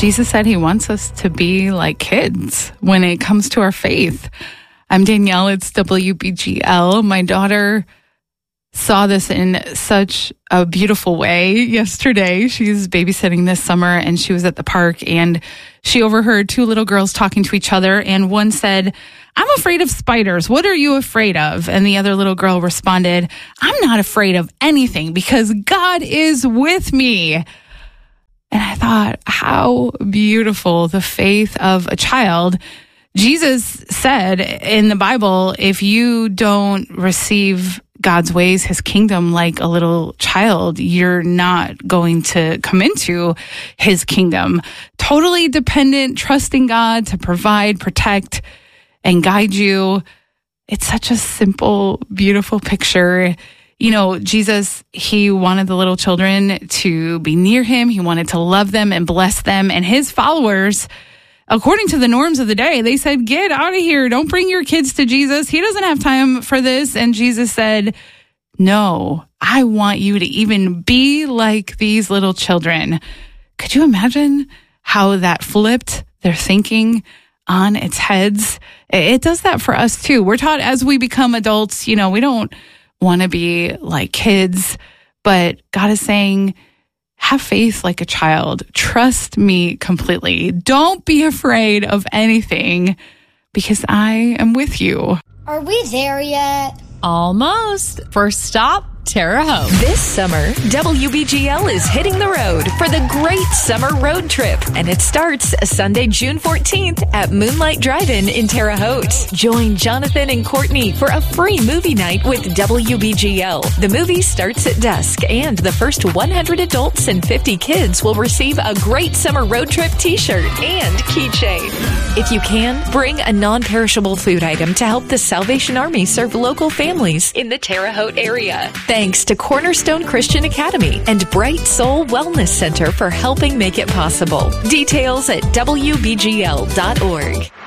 Jesus said he wants us to be like kids when it comes to our faith. I'm Danielle. It's WBGL. My daughter saw this in such a beautiful way yesterday. She's babysitting this summer, and she was at the park, and she overheard two little girls talking to each other, and one said, "I'm afraid of spiders. What are you afraid of?" And the other little girl responded, "I'm not afraid of anything because God is with me." And I thought, how beautiful the faith of a child. Jesus said in the Bible, if you don't receive God's ways, his kingdom, like a little child, you're not going to come into his kingdom. Totally dependent, trusting God to provide, protect, and guide you. It's such a simple, beautiful picture. You know, Jesus, he wanted the little children to be near him. He wanted to love them and bless them. And his followers, according to the norms of the day, they said, "Get out of here. Don't bring your kids to Jesus. He doesn't have time for this." And Jesus said, "No, I want you to even be like these little children." Could you imagine how that flipped their thinking on its heads? It does that for us too. We're taught as we become adults, we don't want to be like kids, but God is saying, have faith like a child. Trust me completely. Don't be afraid of anything because I am with you. Are we there yet? Almost. First stop, Terre Haute. This summer, WBGL is hitting the road for the Great Summer Road Trip, and it starts Sunday, June 14th at Moonlight Drive-In in Terre Haute. Join Jonathan and Courtney for a free movie night with WBGL. The movie starts at dusk, and the first 100 adults and 50 kids will receive a Great Summer Road Trip t-shirt and keychain. If you can, bring a non-perishable food item to help the Salvation Army serve local families in the Terre Haute area. Thanks to Cornerstone Christian Academy and Bright Soul Wellness Center for helping make it possible. Details at WBGL.org.